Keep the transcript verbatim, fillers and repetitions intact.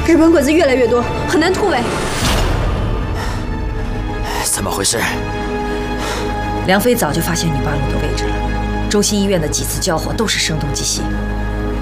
日本鬼子越来越多，很难突围。 怎么回事？ 梁飞早就发现女八路的位置了。中心医院的几次交火都是声东击西，